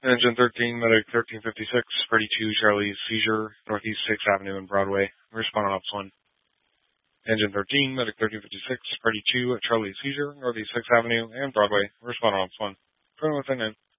Engine 13, Medic 1356, Freddy 2, Charlie seizure, Northeast 6th Avenue and Broadway. Respond on Ops 1. Engine 13, Medic 1356, Freddy 2, Charlie seizure, Northeast 6th Avenue and Broadway. Respond on Ops 1. Turn within in.